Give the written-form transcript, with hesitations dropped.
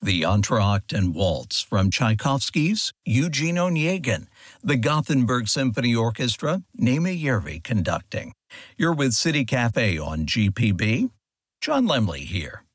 The Entr'acte Waltz from Tchaikovsky's Eugene Onegin, the Gothenburg Symphony Orchestra, Naima Yervi conducting. You're with City Cafe on GPB. John Lemley here.